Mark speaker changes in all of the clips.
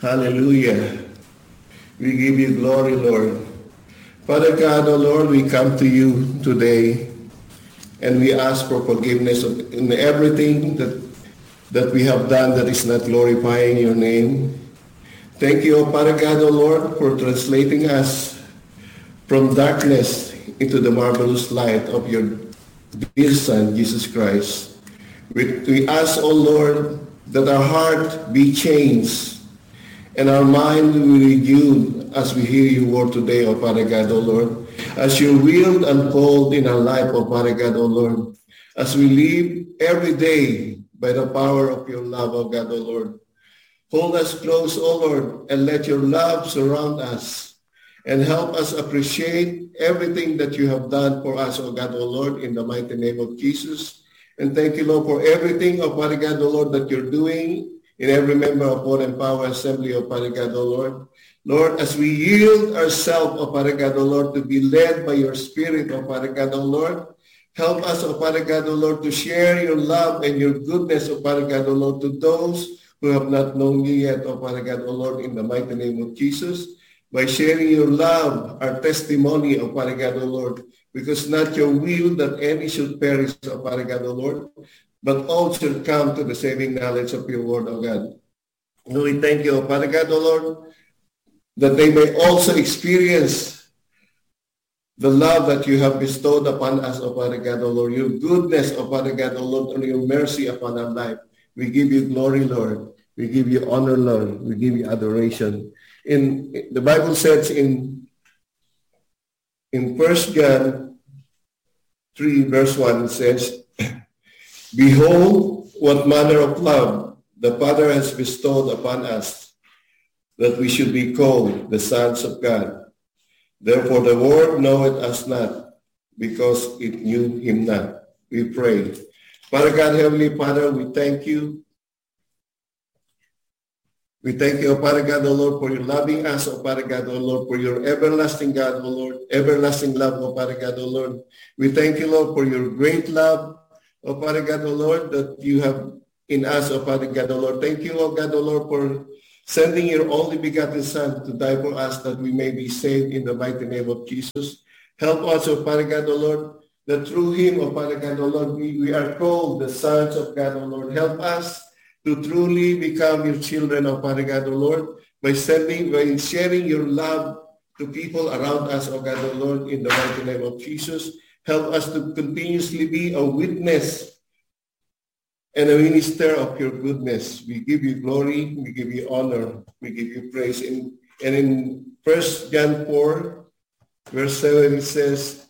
Speaker 1: Hallelujah. We give you glory, Lord. Father God, O Lord, we come to you today and we ask for forgiveness in everything that we have done that is not glorifying your name. Thank you, O Father God, O Lord, for translating us from darkness into the marvelous light of your dear Son, Jesus Christ. We ask, O Lord, that our heart be changed and our mind will be renewed as we hear your word today, O Father God, O Lord. As your will unfold in our life, O Father God, O Lord. As we live every day by the power of your love, O God, O Lord. Hold us close, O Lord, and let your love surround us and help us appreciate everything that you have done for us, O God, O Lord, in the mighty name of Jesus. And thank you, Lord, for everything, O Father God, O Lord, that you're doing in every member of Word and Power Assembly, O Father God, O Lord. Lord, as we yield ourselves, O Father God, O Lord, to be led by your Spirit, O Father God, O Lord, help us, O Father God, O Lord, to share your love and your goodness, O Father God, O Lord, to those who have not known you yet, O Father God, O Lord, in the mighty name of Jesus, by sharing your love, our testimony, O Father God, O Lord, because not your will that any should perish, O Father God, O Lord, but all should come to the saving knowledge of your word, O God. And we thank you, O Father God, O Lord, that they may also experience the love that you have bestowed upon us, O Father God, O Lord, your goodness, O Father God, O Lord, and your mercy upon our life. We give you glory, Lord. We give you honor, Lord. We give you adoration. In the Bible says in 1 John 3, verse 1, it says, Behold, what manner of love the Father has bestowed upon us, that we should be called the sons of God. Therefore the world knoweth us not, because it knew him not. We pray. Father God, Heavenly Father, we thank you. We thank you, O Father God, O Lord, for your loving us, O Father God, O Lord, for your everlasting God, O Lord, everlasting love, O Father God, O Lord. We thank you, Lord, for your great love, O Father God, O Lord, that you have in us, O Father God, O Lord. Thank you, O God, O Lord, for sending your only begotten Son to die for us that we may be saved in the mighty name of Jesus. Help us, O Father God, O Lord, that through him, O Father God, O Lord, we are called the sons of God, O Lord. Help us to truly become your children, O Father God, O Lord, by sharing your love to people around us, O God, O Lord, in the mighty name of Jesus. Help us to continuously be a witness and a minister of your goodness. We give you glory, we give you honor, we give you praise. And in 1 John 4, verse 7, it says,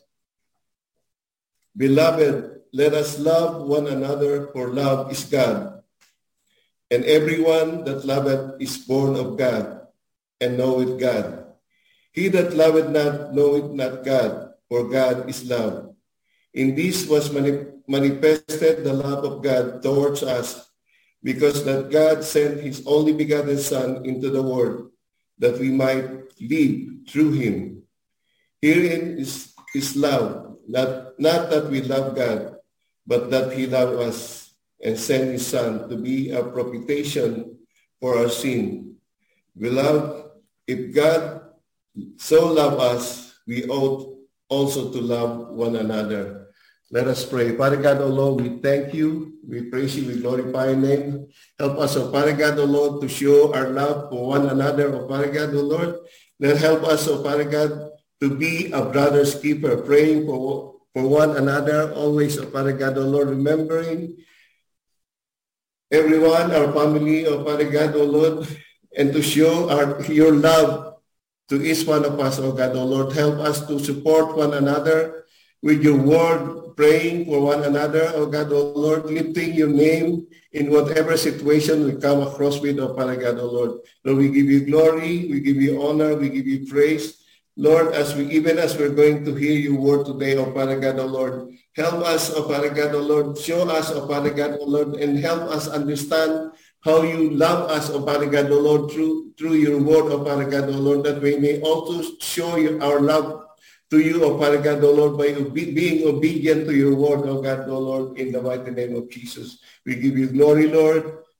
Speaker 1: Beloved, let us love one another, for love is God. And everyone that loveth is born of God, and knoweth God. He that loveth not knoweth not God, for God is love. In this was manifested the love of God towards us, because that God sent his only begotten Son into the world, that we might live through him. Herein is love, not that we love God, but that he loved us and sent his Son to be a propitiation for our sin. Beloved, if God so loved us, we ought also to love one another. Let us pray. Father God, O Lord, we thank you. We praise you. We glorify your name. Help us, O Father God, O Lord, to show our love for one another, O Father God, O Lord. Then help us, O Father God, to be a brother's keeper, praying for one another, always, O Father God, O Lord, remembering everyone, our family, O Father God, O Lord, and to show your love to each one of us, O God, O Lord. Help us to support one another with your word, praying for one another, O God, O Lord, lifting your name in whatever situation we come across with, O Father God, O Lord. Lord, we give you glory, we give you honor, we give you praise. Lord, even as we're going to hear your word today, O Father God, O Lord, help us, O Father God, O Lord, show us, O Father God, O Lord, and help us understand how you love us, O Father God, O Lord, through your word, O Father God, O Lord, that we may also show you our love to you, O Father God, O Lord, by being obedient to your word, O God, O Lord, in the mighty name of Jesus. We give you glory, Lord.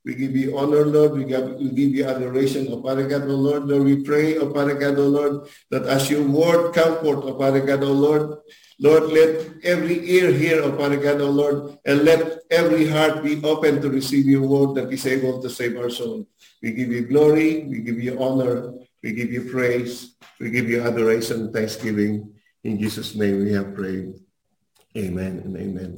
Speaker 1: We give you honor, Lord. We give you adoration, O Father God, O Lord. Lord, we pray, O Father God, O Lord, that as your word come forth, O Father God, O Lord, Lord, let every ear hear, O Father God, O Lord, and let every heart be open to receive your word that is able to save our soul. We give you glory, we give you honor, we give you praise, we give you adoration and thanksgiving. In Jesus' name we have prayed. Amen and amen.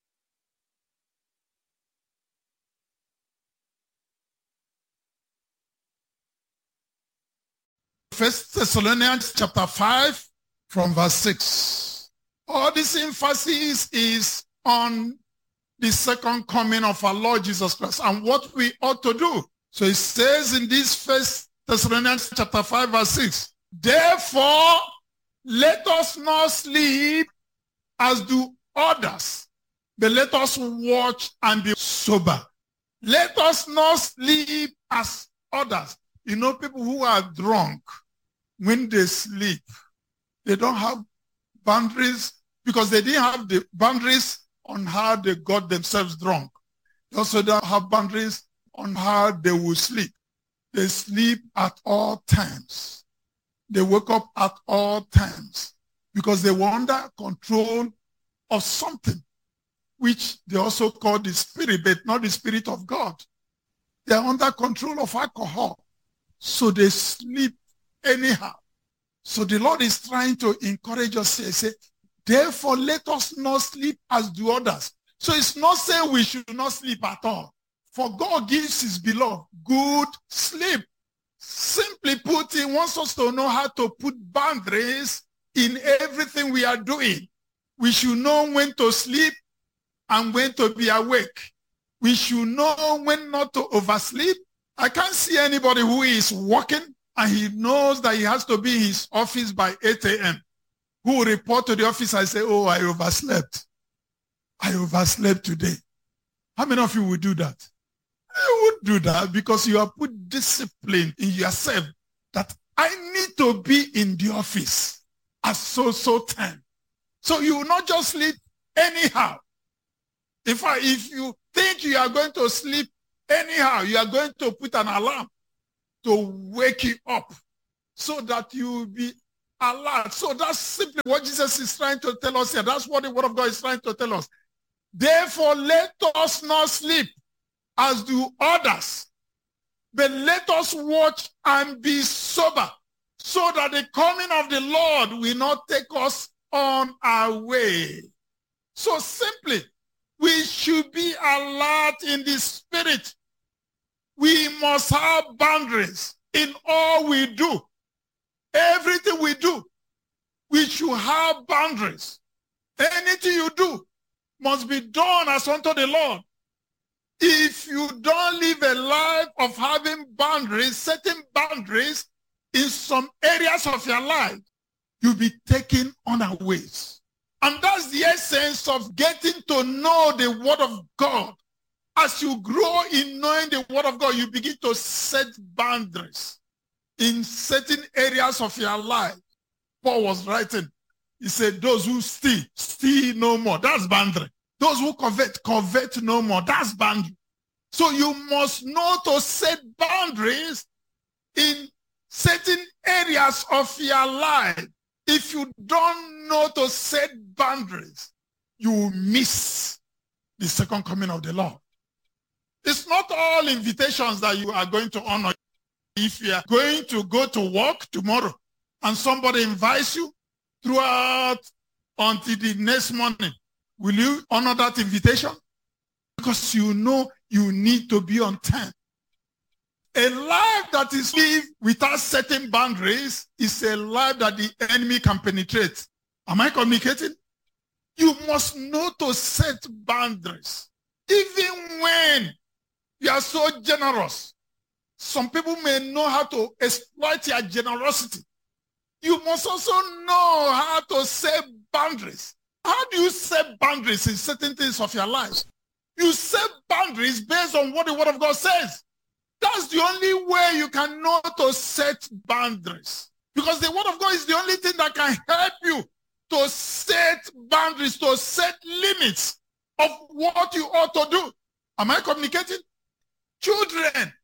Speaker 2: First Thessalonians chapter 5 from verse 6. All this emphasis is on the second coming of our Lord Jesus Christ and what we ought to do. So it says in this First Thessalonians chapter 5 verse 6, therefore let us not sleep as do others, but let us watch and be sober. Let us not sleep as others. You know, people who are drunk, when they sleep, they don't have boundaries because they didn't have the boundaries on how they got themselves drunk. They also don't have boundaries on how they will sleep. They sleep at all times. They wake up at all times because they were under control of something, which they also call the spirit, but not the Spirit of God. They are under control of alcohol. So they sleep anyhow. So the Lord is trying to encourage us here. Say, therefore, let us not sleep as do others. So it's not saying we should not sleep at all. For God gives his beloved good sleep. Simply put, he wants us to know how to put boundaries in everything we are doing. We should know when to sleep and when to be awake. We should know when not to oversleep. I can't see anybody who is working and he knows that he has to be in his office by 8 a.m. who will report to the office and say, oh, I overslept. I overslept today. How many of you would do that? You would do that because you have put discipline in yourself that I need to be in the office at so time. So you will not just sleep anyhow. In fact, if you think you are going to sleep anyhow, you are going to put an alarm to wake you up so that you will be alert. So that's simply what Jesus is trying to tell us here. That's what the word of God is trying to tell us. Therefore, let us not sleep as do others, but let us watch and be sober so that the coming of the Lord will not take us on our way. So simply, we should be alert in the spirit. We must have boundaries in all we do. Everything we do, we should have boundaries. Anything you do must be done as unto the Lord. If you don't live a life of having boundaries, setting boundaries in some areas of your life, you'll be taken unawares. And that's the essence of getting to know the word of God. As you grow in knowing the word of God, you begin to set boundaries in certain areas of your life. Paul was writing, he said, those who steal no more. That's boundary. Those who covet no more. That's boundary. So you must know to set boundaries in certain areas of your life. If you don't know to set boundaries, you will miss the second coming of the Lord. It's not all invitations that you are going to honor. If you are going to go to work tomorrow and somebody invites you throughout until the next morning, will you honor that invitation? Because you know you need to be on time. A life that is lived without setting boundaries is a life that the enemy can penetrate. Am I communicating? You must know to set boundaries. Even when you are so generous, some people may know how to exploit your generosity. You must also know how to set boundaries. How do you set boundaries in certain things of your life? You set boundaries based on what the word of God says. That's the only way you can know to set boundaries. Because the word of God is the only thing that can help you to set boundaries, to set limits of what you ought to do. Am I communicating? Children,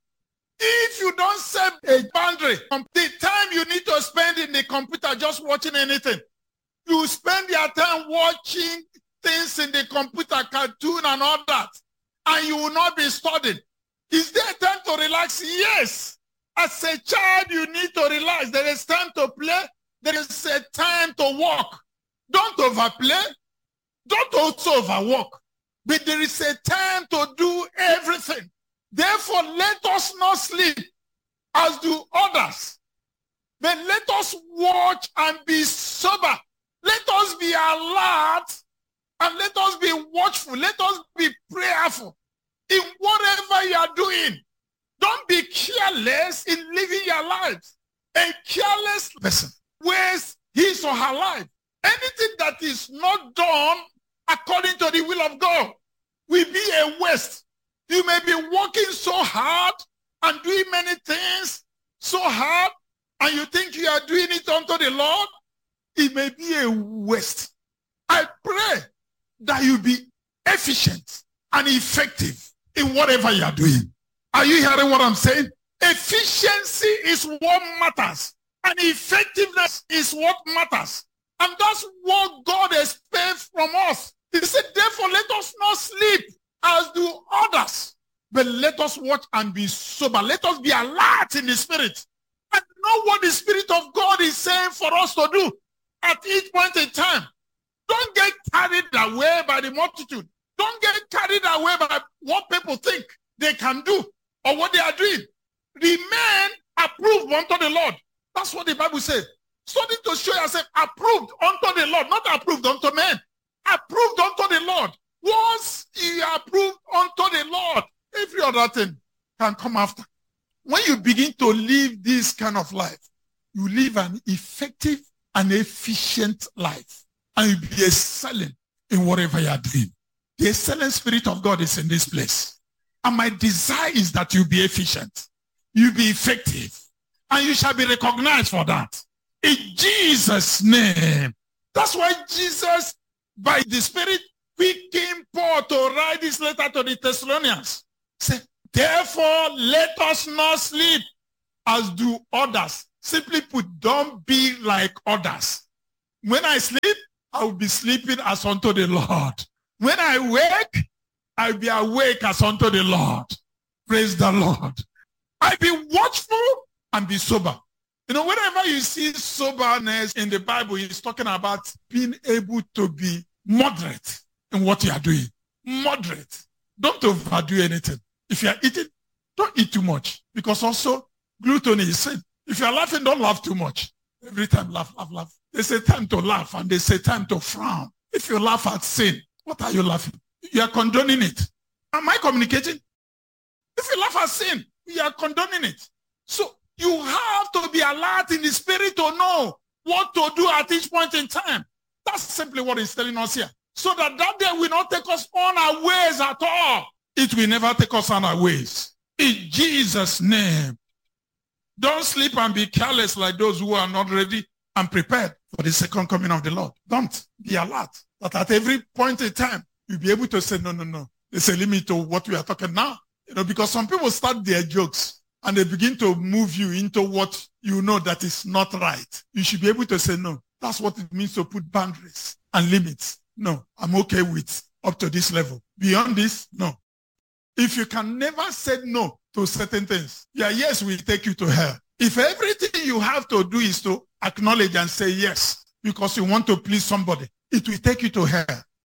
Speaker 2: if you don't set a boundary, the time you need to spend in the computer just watching anything, you spend your time watching things in the computer, cartoon and all that, and you will not be studying. Is there time to relax? Yes. As a child, you need to relax. There is time to play. There is a time to walk. Don't overplay. Don't also overwork. But there is a time to do everything. Therefore, let us not sleep as do others. But let us watch and be sober. Let us be alert and let us be watchful. Let us be prayerful in whatever you are doing. Don't be careless in living your lives. A careless person wastes his or her life. Anything that is not done according to the will of God will be a waste. You may be working so hard and doing many things so hard, and you think you are doing it unto the Lord. It may be a waste. I pray that you be efficient and effective in whatever you are doing. Are you hearing what I'm saying? Efficiency is what matters, and effectiveness is what matters. And that's what God expects from us. He said, therefore, let us not sleep as do others, but let us watch and be sober. Let us be alert in the spirit and know what the Spirit of God is saying for us to do at each point in time. Don't get carried away by the multitude. Don't get carried away by what people think they can do or what they are doing. Remain approved unto the Lord. That's what the Bible says. Study to show yourself approved unto the Lord, not approved unto men. Approved unto the Lord. Once you are approved unto the Lord, every other thing can come after. When you begin to live this kind of life, you live an effective and efficient life. And you'll be excelling in whatever you are doing. The excellent Spirit of God is in this place. And my desire is that you be efficient. You be effective. And you shall be recognized for that. In Jesus' name. That's why Jesus, by the Spirit, quickened Paul to write this letter to the Thessalonians. Say, therefore, let us not sleep as do others. Simply put, don't be like others. When I sleep, I will be sleeping as unto the Lord. When I wake, I'll be awake as unto the Lord. Praise the Lord. I'll be watchful and be sober. You know, whenever you see soberness in the Bible, it's talking about being able to be moderate in what you are doing. Moderate. Don't overdo anything. If you are eating, don't eat too much. Because also, gluttony is sin. If you are laughing, don't laugh too much. Every time, laugh, laugh, laugh. There's a time to laugh and there's a time to frown. If you laugh at sin, what are you laughing? You are condoning it. Am I communicating? If you laugh at sin, you are condoning it. So you have to be alert in the spirit to know what to do at each point in time. That's simply what he's telling us here. So that day will not take us on our ways at all. It will never take us on our ways. In Jesus' name. Don't sleep and be careless like those who are not ready and prepared for the second coming of the Lord. Don't be alert. That at every point in time, you'll be able to say, no, no, no. There's a limit to what we are talking now. You know, because some people start their jokes and they begin to move you into what you know that is not right. You should be able to say, no, that's what it means to put boundaries and limits. No, I'm okay with up to this level. Beyond this, no. If you can never say no to certain things, yeah, yes, will take you to hell. If everything you have to do is to acknowledge and say yes, because you want to please somebody, it will take you to hell.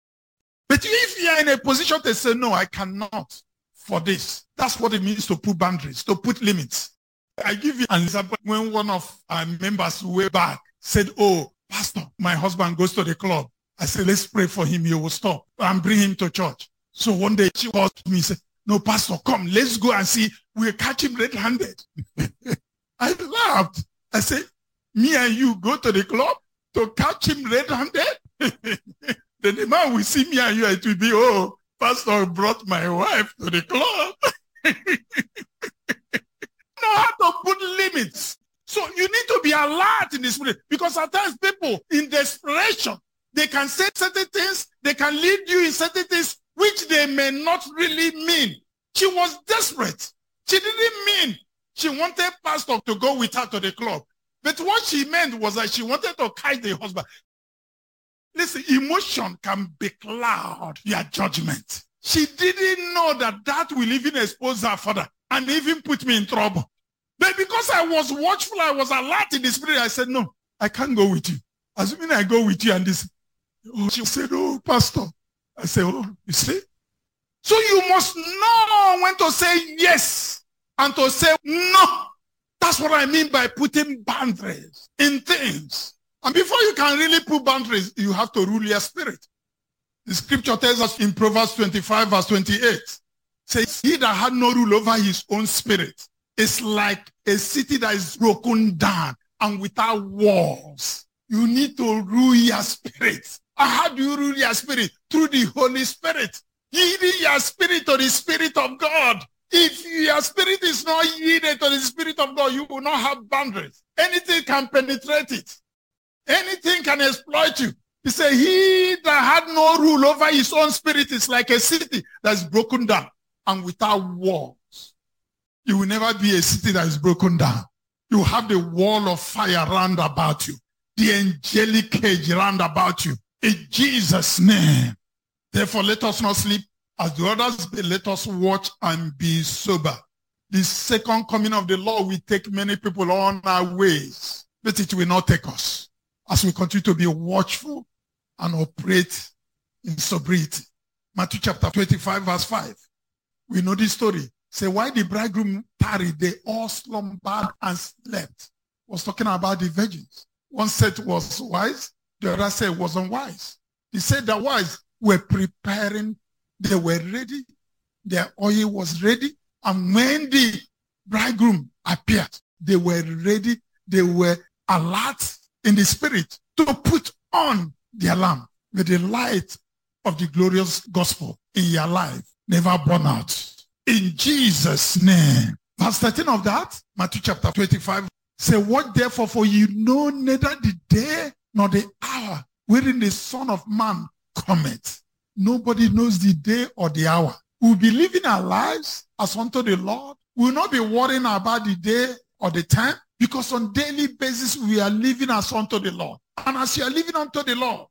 Speaker 2: But if you are in a position to say, no, I cannot for this, that's what it means to put boundaries, to put limits. I give you an example. When one of our members way back said, oh, Pastor, my husband goes to the club. I said, let's pray for him. He will stop and bring him to church. So one day she called me and said, no, Pastor, come, let's go and see. We'll catch him red-handed. I laughed. I said, me and you go to the club to catch him red-handed? Then the man will see me and you, it will be, oh, Pastor brought my wife to the club. Know how to put limits. So you need to be alert in the spirit, because at times people in desperation, they can say certain things, they can lead you in certain things which they may not really mean. She was desperate. She didn't mean she wanted pastor to go with her to the club. But what she meant was that she wanted to catch the husband. Listen, emotion can becloud your judgment. She didn't know that that will even expose her father and even put me in trouble. But because I was watchful, I was alert in the spirit, I said, no, I can't go with you. Assuming I go with you and this. Oh, she said, oh, pastor. I said, oh, you see? So you must know when to say yes and to say no. That's what I mean by putting boundaries in things. And before you can really put boundaries, you have to rule your spirit. The scripture tells us in Proverbs 25 verse 28, says, he that had no rule over his own spirit is like a city that is broken down and without walls. You need to rule your spirit. And how do you rule your spirit? Through the Holy Spirit. Yielding your spirit to the Spirit of God. If your spirit is not yielded to the Spirit of God, you will not have boundaries. Anything can penetrate it. Anything can exploit you. He said, he that had no rule over his own spirit is like a city that is broken down and without walls. You will never be a city that is broken down. You have the wall of fire round about you, the angelic cage round about you. In Jesus' name. Therefore, let us not sleep as the others, but let us watch and be sober. The second coming of the Lord will take many people on our ways, but it will not take us as we continue to be watchful and operate in sobriety. Matthew chapter 25, verse 5. We know this story. Say, why the bridegroom tarried, they all slumbered and slept. Was talking about the virgins. One said was wise, the other said wasn't wise. He said the wise were preparing, they were ready, their oil was ready, and when the bridegroom appeared, they were ready, they were alert in the spirit to put on their lamp with the light of the glorious gospel in your life, never burn out. In Jesus' name. Verse 13 of that, Matthew chapter 25, say, what therefore, for you know neither the day nor the hour wherein the Son of Man cometh. Nobody knows the day or the hour. We'll be living our lives as unto the Lord. We'll not be worrying about the day or the time, because on daily basis we are living as unto the Lord. And as you are living unto the Lord,